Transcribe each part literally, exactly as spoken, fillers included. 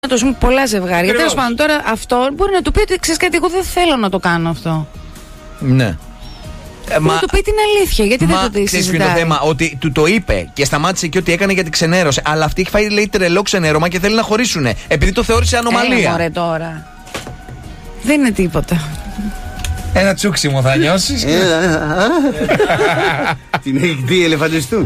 να το ζουν πολλά ζευγάρια. Τέλος πάντων, τώρα αυτό μπορεί να του πει ότι ξέρεις κάτι, εγώ δεν θέλω να το κάνω αυτό. Ναι. Μα του πει την αλήθεια, γιατί μα, δεν το ξέρεις ποιο είναι το θέμα, ότι του το είπε και σταμάτησε και ό,τι έκανε γιατί ξενέρωσε. Αλλά αυτή έχει φάει, λέει, τρελό ξενέρωμα και θέλει να χωρίσουνε. Επειδή το θεώρησε ανομαλία. Έλα, μωρέ, τώρα. Δεν είναι τίποτα. Ένα τσούξιμο θα νιώσεις. Την έχει δει ελεφαντιστούν.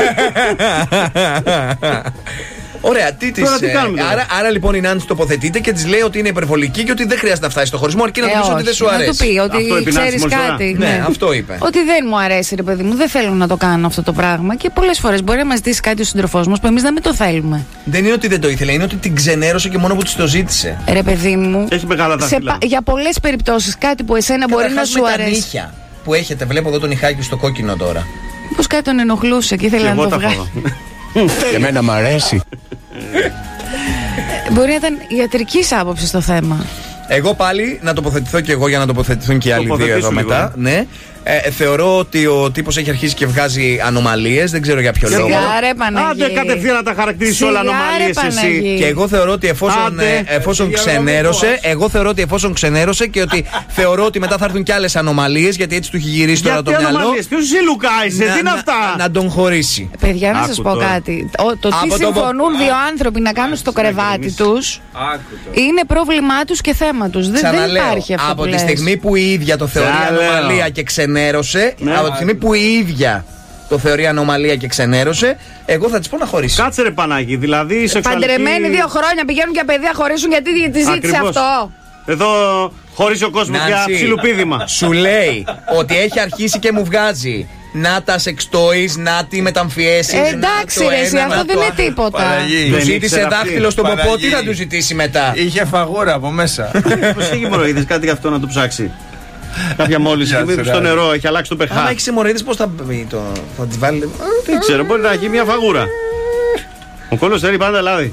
Ωραία, τι της. Άρα, άρα λοιπόν η Νάνση τοποθετείται και της λέει ότι είναι υπερβολική και ότι δεν χρειάζεται να φτάσει στο χωρισμό, αρκεί να του πει ότι δεν σου αρέσει. Να του πει ότι ξέρεις κάτι. Ναι, ναι, αυτό είπε. Ότι δεν μου αρέσει, ρε παιδί μου, δεν θέλω να το κάνω αυτό το πράγμα. Και πολλές φορές μπορεί να μας ζητήσει κάτι ο σύντροφός μας που εμείς να μην το θέλουμε. Δεν είναι ότι δεν το ήθελε, είναι ότι την ξενέρωσε και μόνο που της το ζήτησε. Ρε παιδί μου, έχει μεγάλα δάχτυλα. Για πολλές περιπτώσεις κάτι που εσένα μπορεί να σου αρέσει. Τα νύχια που έχετε, βλέπω εδώ τον νυχάκι στο κόκκινο τώρα. Μήπως κάτι τον ενοχλούσε και ήθελε να το βγάλει. Εμένα μ' αρέσει. Μπορεί να ήταν ιατρικής άποψης το θέμα. Εγώ πάλι να τοποθετηθώ και εγώ για να τοποθετηθούν και οι άλλοι δύο εδώ μετά. Ναι. Ε, θεωρώ ότι ο τύπος έχει αρχίσει και βγάζει ανομαλίες, δεν ξέρω για ποιο λόγο. Σιγάρε Παναγί. Άντε κατευθείαν να τα χαρακτηρίσει όλα ανομαλίες εσύ. Και εγώ θεωρώ ότι εφόσον, ε, εφόσον ξενέρωσε, εγώ θεωρώ ότι εφόσον ξενέρωσε και ότι θεωρώ ότι μετά θα έρθουν και άλλες ανομαλίες, γιατί έτσι του έχει γυρίσει τώρα το μυαλό. Ποιος εσύ Λουκά είσαι, τι είναι αυτά. Να, να τον χωρίσει. Παιδιά, να σας πω κάτι. Ο, το τι συμφωνούν δύο άνθρωποι να κάνουν στο κρεβάτι τους είναι πρόβλημά τους και θέμα τους. Δεν υπάρχει αυτό. Από τη στιγμή που η ίδια το θεωρεί ανομαλία και ξενέρωσε. Ναι, από τη στιγμή που η ίδια το θεωρεί ανομαλία και ξενέρωσε, εγώ θα της πω να χωρίσει. Κάτσε ρε Πανάγι, δηλαδή σεξουαλική... Παντρεμένοι δύο χρόνια πηγαίνουν για παιδιά χωρίσουν γιατί τη ζήτησε αυτό. Εδώ χωρίζει ο κόσμος για ψιλοπίδημα. Σου λέει ότι έχει αρχίσει και μου βγάζει να τα σεξτόις, να τη μεταμφιέσεις. Ε, εντάξει ρε εσύ, αυτό δεν είναι τίποτα. Του ζήτησε δάχτυλο στον ποπό, τι θα του ζητήσει μετά. Είχε φαγούρα από μέσα. Πώς έχει μοροίδες, κάτι γι' αυτό να το ψάξει. Κάποια μόλις στο νερό έχει αλλάξει το πεχά. Αν έχει αιμορροίδες, πώς θα, το, θα τις βάλει. Δεν ξέρω, μπορεί να έχει μια φαγούρα. Ο κόλλος θέλει πάντα λάδι.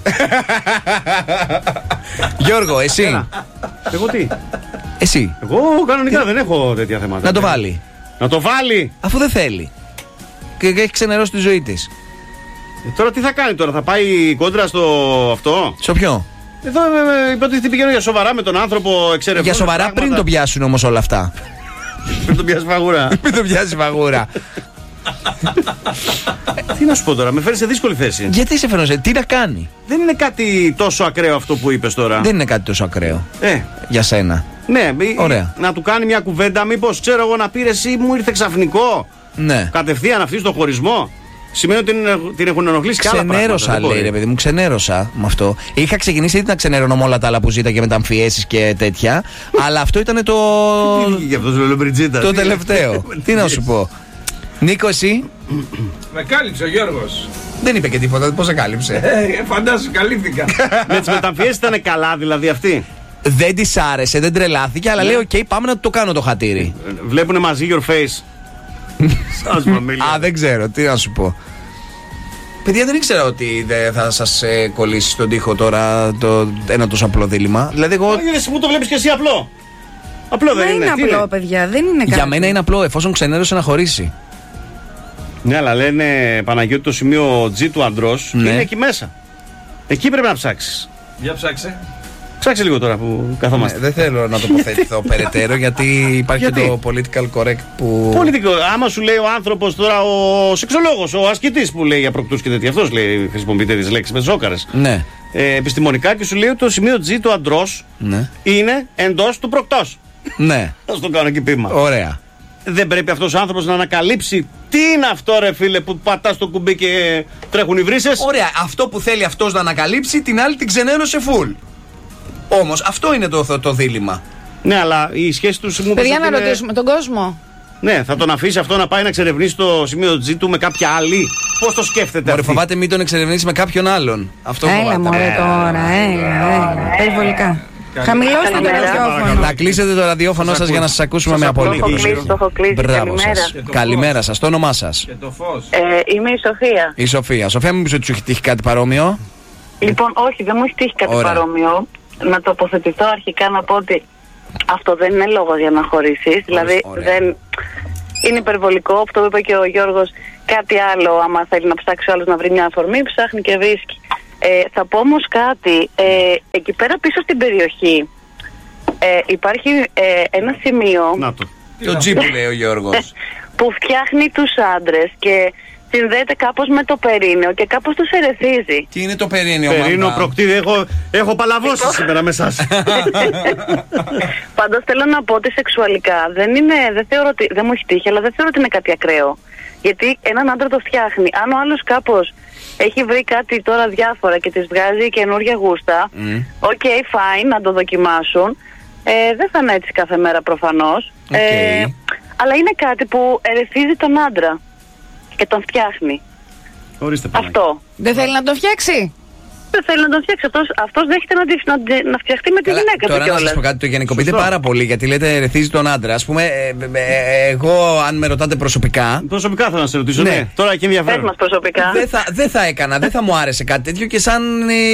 Γιώργο, εσύ. Έλα. Εγώ τι. Εσύ. Εγώ κανονικά δεν έχω τέτοια θέματα. Να το βάλει. Να το βάλει. Αφού δεν θέλει. Και έχει ξενερώσει τη ζωή της. Ε, τώρα τι θα κάνει τώρα, θα πάει κόντρα στο αυτό. Στο ποιο? Εδώ υποτίθεται πηγαίνω για σοβαρά με τον άνθρωπο, εξερευνών. Για σοβαρά πράγματα. Πριν το πιάσουν όμως όλα αυτά. Πριν το πιάσει φαγούρα. Πριν το πιάσει φαγούρα. Τι να σου πω τώρα, με φέρει σε δύσκολη θέση. Γιατί σε φέρνω σε, τι να κάνει. Δεν είναι κάτι τόσο ακραίο αυτό που είπες τώρα. Δεν είναι κάτι τόσο ακραίο. Ε. Για σένα. Ναι, ωραία. Να του κάνει μια κουβέντα, μήπως ξέρω εγώ να πήρε εσύ, μου ήρθε ξαφνικό. Ναι. Κατευθείαν αυτή στο χωρισμό. Σημαίνει ότι την, την έχουν ενοχλήσει και άλλα πράγματα. Ξενέρωσα, λέει ρε παιδί μου, ξενέρωσα με αυτό. Είχα ξεκινήσει ήδη να ξενέρωνω με όλα τα άλλα που ζήτα και μεταμφιέσεις και τέτοια. Αλλά αυτό ήταν το. Τι αυτό το Το τελευταίο. Τι να σου πω. Νίκο, εσύ. Με κάλυψε ο Γιώργος. Δεν είπε και τίποτα, πώς σε κάλυψε. Ε, φαντάσου, καλύφθηκα. Με τις μεταμφιέσεις ήταν καλά δηλαδή αυτή. Δεν της άρεσε, δεν τρελάθηκε, αλλά λέει: Οκ, πάμε να το κάνω το χατήρι. Βλέπουνε μαζί your face. Α, δεν ξέρω, τι να σου πω. Παιδιά, δεν ήξερα ότι δεν θα σας ε, κολλήσει στον τοίχο τώρα το, ένα τόσο απλό δίλημμα. Δηλαδή, εγώ. Εσύ που το βλέπεις και εσύ απλό. Απλό δεν είναι. Δεν είναι απλό, παιδιά, δεν είναι κάτι. Για μένα είναι απλό, εφόσον ξενέρωσε να χωρίσει. Ναι, αλλά λένε Παναγιώτη το σημείο G του αντρός ναι. Είναι εκεί μέσα. Εκεί πρέπει να ψάξεις. Για ψάξε. Ψάξε λίγο τώρα που καθόμαστε. Ναι, δεν θέλω να τοποθετηθώ περαιτέρω γιατί υπάρχει γιατί? το political correct που. Political. Άμα σου λέει ο άνθρωπος τώρα, ο σεξολόγος, ο ασκητής που λέει για προκτούς και τέτοια, αυτός λέει, χρησιμοποιείται τις λέξεις με ζόκαρες. Ναι. Ε, επιστημονικά και σου λέει ότι το σημείο G του αντρός ναι. είναι εντός του προκτός. Ναι. Θα το κάνω εκεί πείμα. Ωραία. Δεν πρέπει αυτός ο άνθρωπος να ανακαλύψει τι είναι αυτό ρε φίλε που πατάς το κουμπί και τρέχουν οι βρύσες. Ωραία. Αυτό που θέλει αυτός να ανακαλύψει, την άλλη την ξενέρωσε full. Όμως αυτό είναι το, το, το δίλημμα. Ναι, αλλά η σχέση του μου. Παιδιά, να είναι... ρωτήσουμε τον κόσμο. Ναι, θα τον αφήσει αυτό να πάει να εξερευνήσει το σημείο G του με κάποια άλλη. Πώς το σκέφτεται αυτό. Φοβάται μην τον εξερευνήσει με κάποιον άλλον. Αυτό έλα, φοβάται. Μωρέ τώρα, έλα, έλα. Περιβολικά. Χαμηλώστε το ραδιόφωνο. Θα κλείσετε το ραδιόφωνο σας για να σας ακούσουμε με απόλυτη προσοχή. Το έχω κλείσει. Μπράβο σας. Καλημέρα σας. Το όνομά σας. Και το φως. Ε, είμαι η Σοφία. Η Σοφία. Σοφία, μήπως ότι σου έχει τύχει κάτι παρόμοιο? Λοιπόν, όχι, δεν μου έχει τύχει κάτι Ωραία. παρόμοιο. Να τοποθετηθώ αρχικά να πω ότι αυτό δεν είναι λόγος για να χωρίσεις. Δηλαδή, δεν είναι υπερβολικό. Αυτό που είπε και ο Γιώργος, κάτι άλλο. Άμα θέλει να ψάξει ο άλλος να βρει μια αφορμή, ψάχνει και βρίσκει. Ε, θα πω όμως κάτι. Ε, εκεί πέρα πίσω στην περιοχή ε, υπάρχει ε, ένα σημείο. Να το. Το τζι που λέει ο Γιώργος. Που φτιάχνει τους άντρες και συνδέεται κάπως με το περίνεο και κάπως τους ερεθίζει. Τι είναι το περίνεο, Περίνεο προκτήρι, έχω, έχω παλαβώσει σήμερα με εσάς. Πάντως θέλω να πω ότι σεξουαλικά δεν είναι, δεν θεωρώ ότι, δεν μου έχει τύχει, αλλά δεν θεωρώ ότι είναι κάτι ακραίο. Γιατί έναν άντρα το φτιάχνει. Αν ο άλλος κάπως έχει βρει κάτι τώρα διάφορα και της βγάζει καινούργια γούστα, οκ, mm. okay, fine, να το δοκιμάσουν. Ε, δεν θα είναι έτσι κάθε μέρα προφανώς. Okay. Ε, αλλά είναι κάτι που ερεθίζει τον άντρα και τον φτιάχνει. Ορίστε, αυτό. Δεν θέλει να τον φτιάξει. Δεν θέλει να τον φτιάξει. Αυτός, αυτός δέχεται να, να, να φτιαχτεί με τη Καλά, γυναίκα τώρα του κιόλας. Να σας πω κάτι, το γενικοποιείτε πάρα πολύ, γιατί λέτε ερεθίζει τον άντρα. Ας πούμε, ε, ε, εγώ αν με ρωτάτε προσωπικά. Προσωπικά θέλω να σε ρωτήσω, ναι. ναι. Τώρα και ενδιαφέρον. Πες μας προσωπικά. Δεν θα, δεν θα έκανα, δεν θα μου άρεσε κάτι τέτοιο και σαν ε,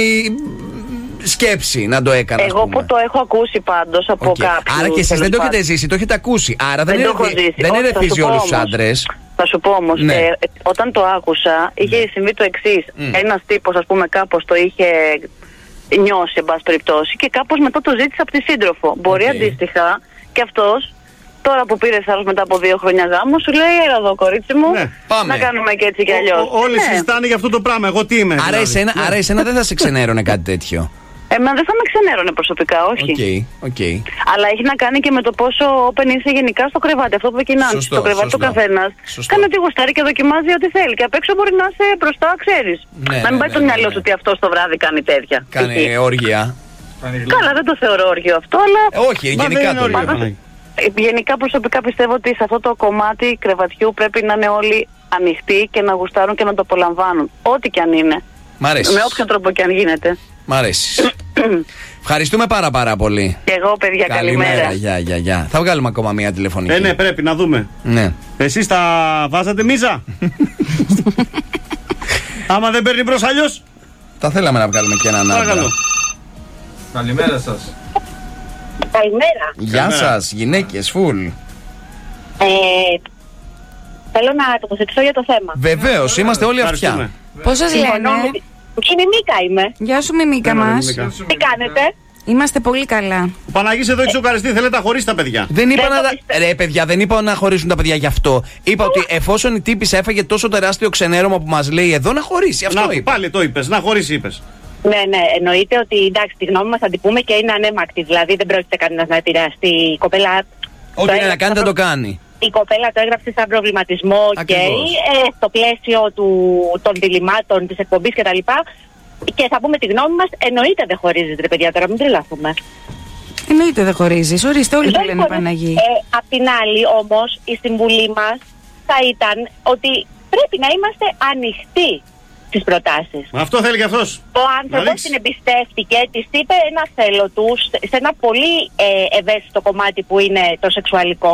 σκέψη να το έκανα. Εγώ που το έχω ακούσει πάντως από okay. κάποιους. Άρα και εσείς δεν το έχετε ζήσει, το έχετε ακούσει. Άρα δεν, δεν ερεθίζει όλους τους άντρες. Θα σου πω όμως, ναι. ε, όταν το άκουσα, είχε ναι. συμβεί το εξής. Mm. Ένας τύπος, ας πούμε, κάπως το είχε νιώσει, εν πάση περιπτώσει, και κάπως μετά το ζήτησε από τη σύντροφο. Μπορεί okay. αντίστοιχα και αυτός, τώρα που πήρε θάρρος μετά από δύο χρόνια γάμου, σου λέει: έλα εδώ, κορίτσι μου, ναι. να κάνουμε και έτσι κι αλλιώς. Όλοι ναι. συζητάνε για αυτό το πράγμα. Εγώ τι είμαι. Άρα, δηλαδή. εσένα, ναι. άρα εσένα δεν θα σε ξενέρωνε κάτι τέτοιο. Εμένα δεν θα με ξενέρωνε προσωπικά, όχι. Okay, okay. Αλλά έχει να κάνει και με το πόσο open είσαι γενικά στο κρεβάτι. Αυτό που είπε και η Νάνση. Στο κρεβάτι του καθένα. Κάνει ό,τι γουστάρει και δοκιμάζει ό,τι θέλει. Και απ' έξω μπορεί να είσαι μπροστά, ξέρει. Ναι, να μην ναι, πάει ναι, το ναι, μυαλό ναι. σου ότι αυτό το βράδυ κάνει τέτοια. Κάνει εκεί. Όργια. Καλά, δεν το θεωρώ όργιο αυτό, αλλά. Ε, όχι, γενικά το όργιο. Γενικά προσωπικά πιστεύω ότι σε αυτό το κομμάτι κρεβατιού πρέπει να είναι όλοι ανοιχτοί και να γουστάρουν και να το απολαμβάνουν. Ό,τι και αν είναι. Μ' αρέσει. Με όποιον τρόπο και αν γίνεται. Μ' αρέσει. Ευχαριστούμε πάρα πάρα πολύ. Και εγώ, παιδιά, καλημέρα. Καλημέρα, γεια, γεια, γεια. Θα βγάλουμε ακόμα μία τηλεφωνική. Ε, ναι, πρέπει να δούμε. Ναι. Εσείς τα βάζατε μίζα. Άμα δεν παίρνει μπρος αλλιώς. Θα θέλαμε να βγάλουμε και έναν άντρα. Καλημέρα σας. Καλημέρα. Γεια σας, γυναίκες, φουλ. Ε, θέλω να τοποθετηθώ για το θέμα. Βεβαίως, είμαστε όλοι αυτιά. Πώς σας λένε? Η Μιμίκα είμαι. Γεια σου, Μιμίκα μας. Τι κάνετε? Είμαστε πολύ καλά. Ο Παναγής εδώ έχει σοκαριστεί, θέλετε να χωρίσει τα παιδιά. Δεν είπα να... Ρε παιδιά, δεν είπα να χωρίσουν τα παιδιά γι' αυτό. Είπα ότι εφόσον η τύπης έφαγε τόσο τεράστιο ξενέρωμα που μας λέει εδώ, να χωρίσει. Αυτό να, είπα. Πάλι το είπες, να χωρίσει είπες. Ναι, ναι, εννοείται ότι εντάξει, τη γνώμη μας θα την πούμε και είναι ανέμακτη. Δηλαδή δεν πρόκειται κανένας να επηρεαστεί. Η κοπέλα. Ό,τι είναι να κάνει, θα το κάνει. Η κοπέλα το έγραψε σαν προβληματισμό και ε, στο πλαίσιο του, των διλημάτων της εκπομπής κτλ. Και θα πούμε τη γνώμη μας, εννοείται δεν χωρίζεις ρε παιδιά, τώρα μην τρελαθούμε. Εννοείται δεν χωρίζεις, ορίστε όλοι το λένε Παναγί. Ε, απ' την άλλη όμως η συμβουλή μας θα ήταν ότι πρέπει να είμαστε ανοιχτοί στις προτάσεις. Αυτό θέλει και αυτός. Ο άνθρωπος την εμπιστεύτηκε, της είπε ένα θέλω του σε ένα πολύ ε, ευαίσθητο κομμάτι που είναι το σεξουαλικό.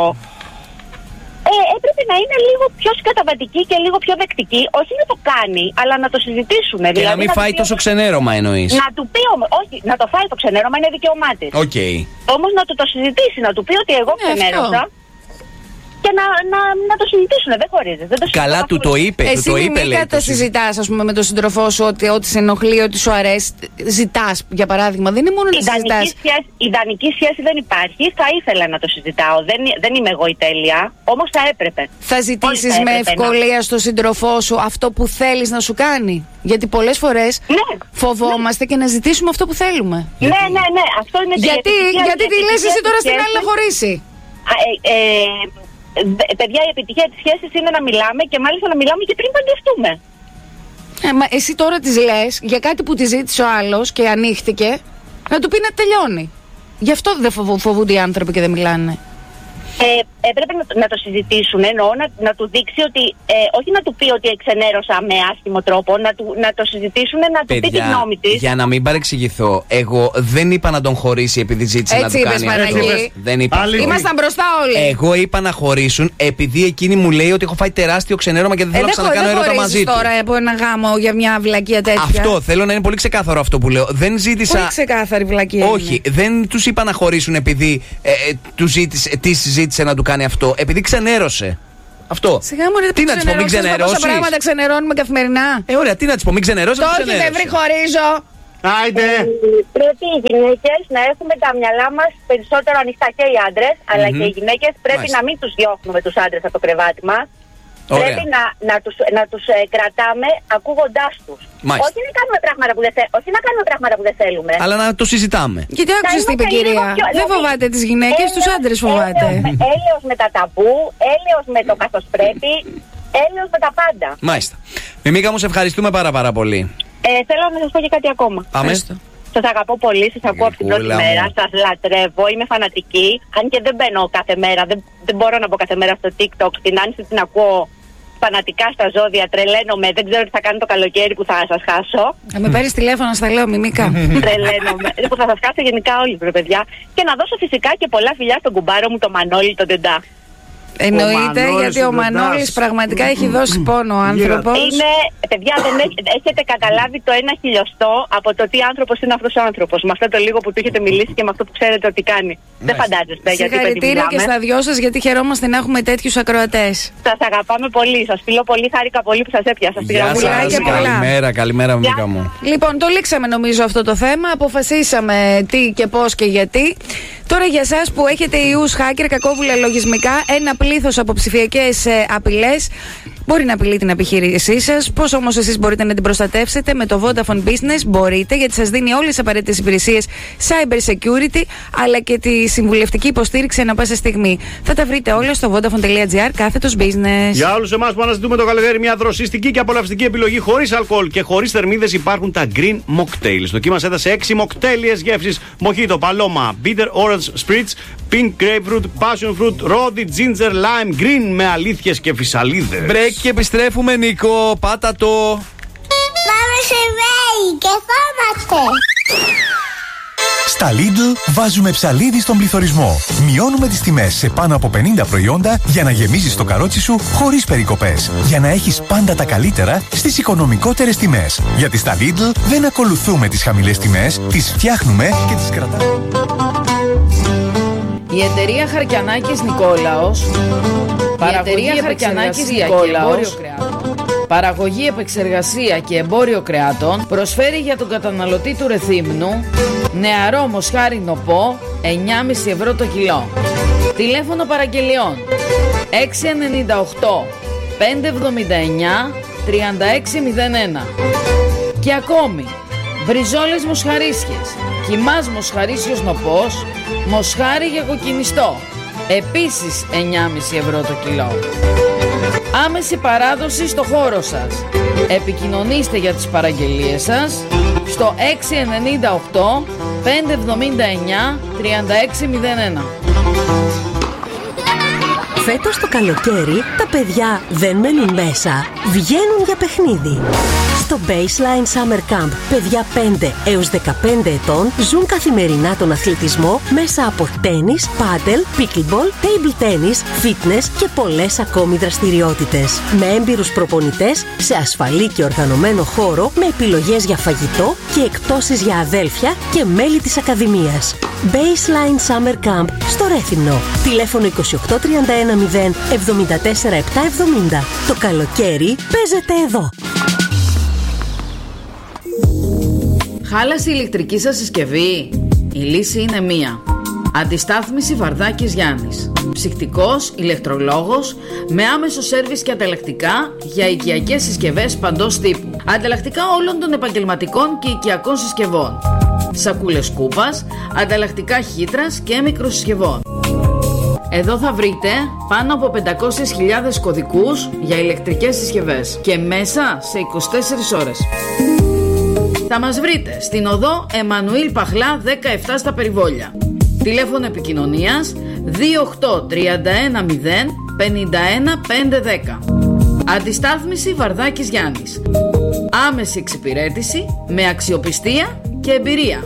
Ε, έπρεπε να είναι λίγο πιο συγκαταβατική και λίγο πιο δεκτική. Όχι να το κάνει, αλλά να το συζητήσουμε. Και δηλαδή, να μην να φάει τόσο ξενέρωμα εννοείς. Να του πει όμως, όχι, να το φάει το ξενέρωμα είναι δικαίωμά της. Okay. Όμως να του το συζητήσει, να του πει ότι εγώ ξενέρωσα. Και να, να, να το συζητήσουν, δεν χωρίζει. Δεν το Καλά, του το είπε. Εσύ του το είπε, λέει, το συζητάς, ας πούμε, με τον σύντροφό σου ότι ό,τι σε ενοχλεί, ό,τι σου αρέσει. Ζητάς, για παράδειγμα. Δεν είναι μόνο να συζητάς. Η ιδανική σχέση δεν υπάρχει. Θα ήθελα να το συζητάω. Δεν, δεν είμαι εγώ η τέλεια. Όμως θα έπρεπε. Θα ζητήσεις με ευκολία να... στον σύντροφό σου αυτό που θέλεις να σου κάνει. Γιατί πολλές φορές ναι, φοβόμαστε ναι. και να ζητήσουμε αυτό που θέλουμε. Ναι, ναι, ναι. Αυτό είναι γιατί, γιατί, γιατί τι λες εσύ τώρα στην άλλη να χωρίσει. Ε, ε, παιδιά, η επιτυχία της σχέσης είναι να μιλάμε και μάλιστα να μιλάμε και πριν παντρευτούμε. Ε, μα εσύ τώρα της λες για κάτι που τη ζήτησε ο άλλος και ανοίχτηκε, να του πει να τελειώνει. Γι' αυτό δεν φοβ, φοβούνται οι άνθρωποι και δεν μιλάνε. Ε, έπρεπε να, να το συζητήσουν, εννοώ να, να του δείξει ότι, ε, όχι να του πει ότι εξενέρωσα με άσχημο τρόπο, να, του, να το συζητήσουν, να του Παιδιά, πει τη γνώμη της. Για να μην παρεξηγηθώ, εγώ δεν είπα να τον χωρίσει επειδή ζήτησε έτσι να του κάνει αυτό. Δεν είπα. Ήμασταν μπροστά όλοι. Εγώ είπα να χωρίσουν επειδή εκείνη μου λέει ότι έχω φάει τεράστιο ξενέρωμα και δεν θέλω ε, να ξανακάνω έρωτα μαζί του. Τώρα από ένα γάμο για μια βλακεία τέτοια. Αυτό θέλω να είναι πολύ ξεκάθαρο αυτό που λέω. Δεν ζήτησα. Πολύ ξεκάθαρη βλακεία. Όχι, είναι. Δεν του είπα να χωρίσουν επειδή ε, ε, του ζήτησε, τη ζήτησε να του κάνει αυτό, επειδή ξενέρωσε. Αυτό. Σιγά μου, ρε, τι να τη πω, μην ξενερώσει. Πόσα πράγματα ξενερώνουμε καθημερινά. Ε, ωραία, τι να τη πω, μην ξενερώσει. Το όχι, με βρει, χωρίζω. Άιντε. Πρέπει οι γυναίκες να έχουμε τα μυαλά μας περισσότερο ανοιχτά, και οι άντρες, αλλά mm-hmm. και οι γυναίκες πρέπει Μάλιστα. να μην τους διώχνουμε τους άντρες από το κρεβάτι μας. Ωραία. Πρέπει να, να τους, να τους ε, κρατάμε ακούγοντάς τους. Όχι να, κάνουμε πράγματα που δεν θε, όχι να κάνουμε πράγματα που δεν θέλουμε. Αλλά να το συζητάμε. Και τι άκουσες τι είπε η κυρία. Πιο, δεν δηλαδή, φοβάται τις γυναίκες, έλεος, τους άντρες φοβάται. Έλεος, έλεος με τα ταμπού, έλεος με το καθώς πρέπει, έλεος με τα πάντα. Μάλιστα. Μιμίκα μου, σε ευχαριστούμε πάρα πάρα πολύ. Ε, θέλω να σας πω και κάτι ακόμα. Πάμε. Σας αγαπώ πολύ, σας ακούω από την πρώτη μέρα, σας λατρεύω, είμαι φανατική. Αν και δεν μπαίνω κάθε μέρα, δεν, δεν μπορώ να μπω κάθε μέρα στο TikTok, την Άνση την ακούω φανατικά στα ζώδια, τρελαίνομαι, δεν ξέρω τι θα κάνω το καλοκαίρι που θα σας χάσω. Θα με πάρεις τηλέφωνο, στα λέω, Μιμίκα. Τρελαίνομαι, που θα σας χάσω γενικά όλοι, βρε παιδιά. Και να δώσω φυσικά και πολλά φιλιά στον κουμπάρο μου, το Μανώλη, τον Ντεντά. Εννοείται, γιατί ο Μανώλης πραγματικά έχει δώσει πόνο ο άνθρωπος. Είναι, παιδιά, δεν έχετε καταλάβει το ένα χιλιοστό από το τι άνθρωπος είναι αυτός ο άνθρωπος. Με αυτό το λίγο που του έχετε μιλήσει και με αυτό που ξέρετε ότι κάνει. Δεν φαντάζεστε γιατί μιλάμε. Συγχαρητήρια και στα δυο σας, γιατί χαιρόμαστε να έχουμε τέτοιους ακροατές. Σας αγαπάμε πολύ, σας φιλώ πολύ, χάρηκα πολύ που σας έπιασα. Γεια σας, καλημέρα, καλημέρα Μίκα μου. Λοιπόν, το λήξαμε νομίζω αυτό το θέμα, αποφασίσαμε τι και πώς και γιατί. Τώρα για εσάς που έχετε ιούς, hacker, κακόβουλα λογισμικά, ένα πλήθος από ψηφιακές ε, απειλές μπορεί να απειλεί την επιχείρησή σας. Πώς όμως εσείς μπορείτε να την προστατεύσετε? Με το Vodafone Business μπορείτε, γιατί σας δίνει όλες τις απαραίτητες υπηρεσίες cyber security, αλλά και τη συμβουλευτική υποστήριξη ανά πάσα στιγμή. Θα τα βρείτε όλα στο vodafone.gr κάθετος business. Για όλους εμάς που αναζητούμε το καλοκαίρι μια δροσιστική και απολαυστική επιλογή χωρίς αλκοόλ και χωρίς θερμίδες, υπάρχουν τα Green Mocktails. Το κύμα έδωσε έξι μοκτέλιες γεύσεις: Mojito, Paloma, Bitter Orange Spritz, Pink Grapefruit, Passion Fruit, Rodi, Ginger, Lime, Green με αλήθειες και φυσαλίδες. Break και επιστρέφουμε, Νίκο. Πάτα το. Πάμε σε βέη και φόμαστε. Στα Lidl βάζουμε ψαλίδι στον πληθωρισμό. Μειώνουμε τις τιμές σε πάνω από πενήντα προϊόντα για να γεμίζεις το καρότσι σου χωρίς περικοπές. Για να έχεις πάντα τα καλύτερα στις οικονομικότερες τιμές. Γιατί στα Lidl δεν ακολουθούμε τις χαμηλές τιμές, τις φτιάχνουμε και τις κρατάμε. Η εταιρεία Χαρκιανάκης Νικόλαος, παραγωγή Χαρκιανάκης Νικόλαος, παραγωγή, επεξεργασία και εμπόριο κρεάτων, προσφέρει για τον καταναλωτή του Ρεθύμνου νεαρό μοσχάρι νοπό εννιά κόμμα πέντε ευρώ το κιλό. Τηλέφωνο παραγγελιών έξι εννιά οκτώ πέντε εβδομήντα εννιά τριάντα έξι μηδέν ένα. Και ακόμη μπριζόλες μοσχαρίσιες, κιμάς μοσχαρίσιος νοπός, μοσχάρι για κοκκινιστό, επίσης εννιά κόμμα πέντε ευρώ το κιλό. Άμεση παράδοση στο χώρο σας. Επικοινωνήστε για τις παραγγελίες σας στο έξι εννιά οκτώ πέντε εβδομήντα εννιά τριάντα έξι μηδέν ένα. Φέτος το καλοκαίρι τα παιδιά δεν μένουν μέσα, βγαίνουν για παιχνίδι. Στο Baseline Summer Camp, παιδιά πέντε έως δεκαπέντε ετών ζουν καθημερινά τον αθλητισμό μέσα από τένις, πάντελ, pickleball, table tennis, fitness και πολλές ακόμη δραστηριότητες. Με έμπειρους προπονητές, σε ασφαλή και οργανωμένο χώρο, με επιλογές για φαγητό και εκπτώσεις για αδέλφια και μέλη της Ακαδημίας. Baseline Summer Camp στο Ρέθυμνο. Τηλέφωνο είκοσι οκτώ τριάντα ένα μηδέν εβδομήντα τέσσερα επτακόσια εβδομήντα. Το καλοκαίρι παίζεται εδώ. Χάλασε η ηλεκτρική σας συσκευή? Η λύση είναι μία. Αντιστάθμιση Βαρδάκης Γιάννης. Ψυκτικός, ηλεκτρολόγος, με άμεσο σέρβις και ανταλλακτικά για οικιακές συσκευές παντός τύπου. Ανταλλακτικά όλων των επαγγελματικών και οικιακών συσκευών. Σακούλες κούπας, ανταλλακτικά χύτρας και μικροσυσκευών. Εδώ θα βρείτε πάνω από πεντακόσιες χιλιάδες κωδικούς για ηλεκτρικές συσκευές και μέσα σε είκοσι τέσσερις ώρες. Θα μας βρείτε στην οδό Εμμανουήλ Παχλά δεκαεπτά στα Περιβόλια. Τηλέφωνο επικοινωνίας δύο οκτώ τρία ένα μηδέν πενήντα ένα πεντακόσια δέκα. Αντιστάθμιση Βαρδάκης Γιάννης. Άμεση εξυπηρέτηση με αξιοπιστία και εμπειρία.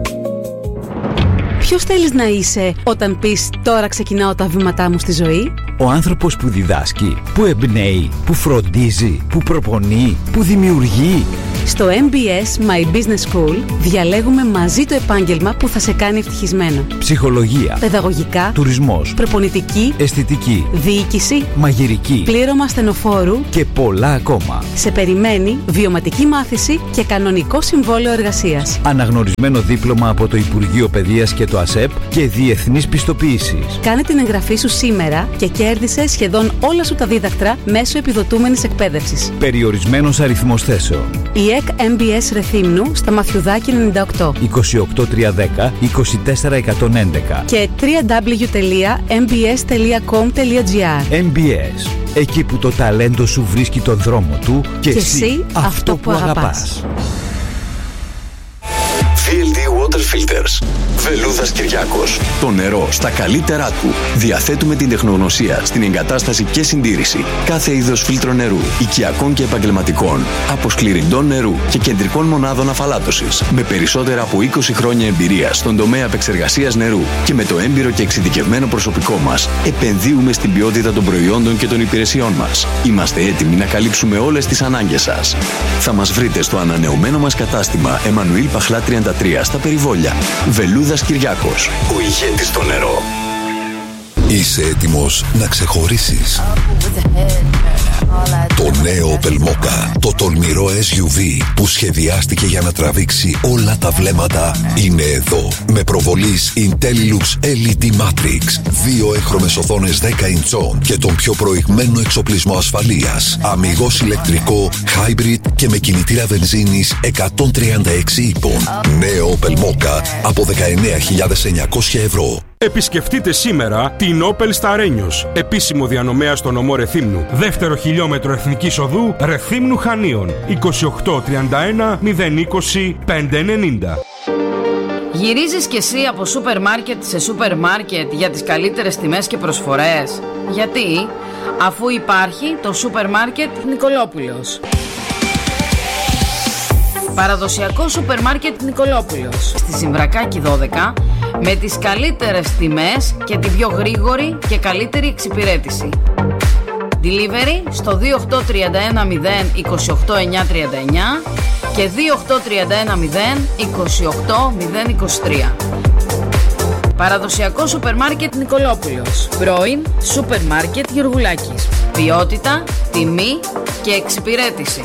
Ποιος θέλεις να είσαι όταν πεις τώρα ξεκινάω τα βήματά μου στη ζωή? Ο άνθρωπος που διδάσκει, που εμπνέει, που φροντίζει, που προπονεί, που δημιουργεί. Στο εμ μπι ες My Business School διαλέγουμε μαζί το επάγγελμα που θα σε κάνει ευτυχισμένο. Ψυχολογία, παιδαγωγικά, τουρισμός, προπονητική, αισθητική, διοίκηση, μαγειρική, πλήρωμα στενοφόρου και πολλά ακόμα. Σε περιμένει βιωματική μάθηση και κανονικό συμβόλαιο εργασίας. Αναγνωρισμένο δίπλωμα από το Υπουργείο Παιδείας και το ΑΣΕΠ και διεθνής πιστοποίησης. Κάνε την εγγραφή σου σήμερα και κέρδισε σχεδόν όλα σου τα δίδακτρα μέσω επιδοτούμενης εκπαίδευσης. Περιορισμένος αριθμός θέσεων. Η ΕΚ εμ μπι ες Ρεθύμνου στα Μαθιουδάκη ενενήντα οκτώ. είκοσι οκτώ τριακόσια δέκα είκοσι τέσσερα εκατόν έντεκα και double-u double-u double-u τελεία εμ μπι ες τελεία κομ τελεία τζι άρ. εμ μπι ες. Εκεί που το ταλέντο σου βρίσκει τον δρόμο του και, και εσύ, εσύ αυτό, αυτό που που αγαπάς. αγαπάς. βι ελ ντι Water Filters. Βελούδας Κυριάκος. Το νερό στα καλύτερά του. Διαθέτουμε την τεχνογνωσία στην εγκατάσταση και συντήρηση κάθε είδος φίλτρο νερού, οικιακών και επαγγελματικών, αποσκληρυντών νερού και κεντρικών μονάδων αφαλάτωσης. Με περισσότερα από είκοσι χρόνια εμπειρία στον τομέα επεξεργασίας νερού και με το έμπειρο και εξειδικευμένο προσωπικό μας, επενδύουμε στην ποιότητα των προϊόντων και των υπηρεσιών μας. Είμαστε έτοιμοι να καλύψουμε όλες τις ανάγκες σας. Θα μας βρείτε στο ανανεωμένο μας κατάστημα Εμμανουήλ Παχλά τριάντα τρία στα Περιβόλια. Βελούδας Κυριάκος, ο ηγέτης στο νερό. Είσαι έτοιμος να ξεχωρίσεις? Το νέο Opel Mokka, το τολμηρό ες γιου βι που σχεδιάστηκε για να τραβήξει όλα τα βλέμματα, είναι εδώ. Με προβολής IntelliLux ελ ι ντι Matrix, δύο έχρωμες οθόνες δέκα ιντσών και τον πιο προηγμένο εξοπλισμό ασφαλείας. Αμιγώς ηλεκτρικό, hybrid και με κινητήρα βενζίνης εκατόν τριάντα έξι ύπων. Νέο Opel Mokka από δεκαεννέα χιλιάδες εννιακόσια ευρώ. Επισκεφτείτε σήμερα την Opel στα Ρένιος, επίσημο διανομέα στο νομό Ρεθύμνου. Δεύτερο χιλιόμετρο εθνικής οδού Ρεθύμνου Χανίων. είκοσι οκτώ τριάντα ένα μηδέν είκοσι πεντακόσια ενενήντα. Γυρίζεις κι εσύ από σούπερ μάρκετ σε σούπερ μάρκετ για τις καλύτερες τιμές και προσφορές? Γιατί? Αφού υπάρχει το σούπερ μάρκετ Νικολόπουλος. Παραδοσιακό σούπερ μάρκετ Νικολόπουλος στη Συμβρακάκη δώδεκα, με τις καλύτερες τιμές και την πιο γρήγορη και καλύτερη εξυπηρέτηση. Delivery στο δύο οκτώ τρία ένα μηδέν είκοσι οκτώ εννιακόσια τριάντα εννιά και δύο οκτώ τρία ένα μηδέν είκοσι οκτώ μηδέν είκοσι τρία. Παραδοσιακό σούπερ μάρκετ Νικολόπουλος. Πρώην σούπερ μάρκετ Γεωργουλάκης. Ποιότητα, τιμή και εξυπηρέτηση.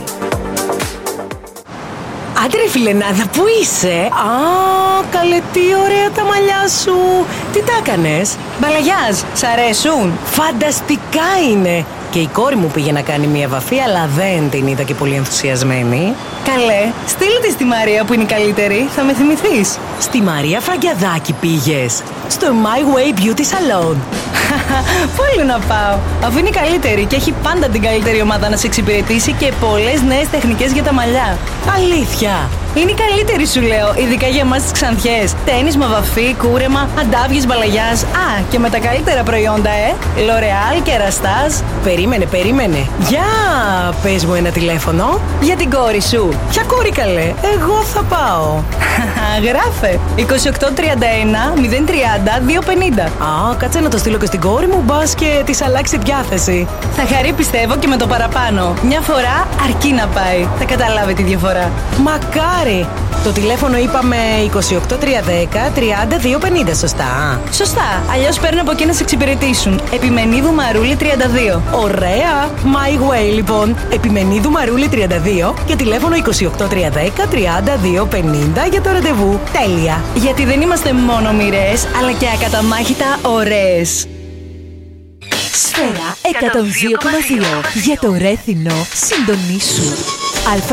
Άντρε φιλενάδα, πού είσαι? Α, καλέ, τι ωραία τα μαλλιά σου. Τι τα έκανες? Μπαλαγιάζ, σ' αρέσουν? Φανταστικά είναι. Και η κόρη μου πήγε να κάνει μια βαφή, αλλά δεν την είδα και πολύ ενθουσιασμένη. Καλέ, στείλε τη στη Μαρία που είναι η καλύτερη, θα με θυμηθείς. Στη Μαρία Φραγκιαδάκη πήγες? Στο My Way Beauty Salon. Πού άλλο να πάω, αφού είναι η καλύτερη και έχει πάντα την καλύτερη ομάδα να σε εξυπηρετήσει και πολλές νέες τεχνικές για τα μαλλιά. Αλήθεια? Είναι η καλύτερη, σου λέω, ειδικά για εμάς τις Ξανθιές. Τένισμα, βαφή, κούρεμα, αντάβιες, μπαλαγιάζ. Α, και με τα καλύτερα προϊόντα, ε! L'Oreal και Rastase. Περίμενε, περίμενε. Για πες μου ένα τηλέφωνο. Για την κόρη σου. Ποια κόρη, καλέ? Εγώ θα πάω. Γράφε. είκοσι οκτώ τριάντα ένα μηδέν τριάντα δύο πενήντα. Α, κάτσε να το στείλω και στην κόρη μου, μπας και της αλλάξει διάθεση. Θα χαρεί, πιστεύω, και με το παραπάνω. Μια φορά αρκεί να πάει. Θα καταλάβει τη διαφορά. Μακάρι. Το τηλέφωνο είπαμε είκοσι οκτώ τριακόσια δέκα τριάντα δύο πενήντα, σωστά? Σωστά. Αλλιώς παίρνω από εκεί να σε εξυπηρετήσουν. Επιμενίδου Μαρούλη τριάντα δύο. Ωραία. My Way, λοιπόν. Επιμενίδου Μαρούλη τριάντα δύο και τηλέφωνο είκοσι οκτώ τριακόσια δέκα τριάντα δύο πενήντα για το ραντεβού. Τέλεια. Γιατί δεν είμαστε μόνο μοιρές, αλλά και ακαταμάχητα ωραίες. Σφαίρα εκατόν δύο κόμμα δύο. Για το Ρέθινο, συντονίσου.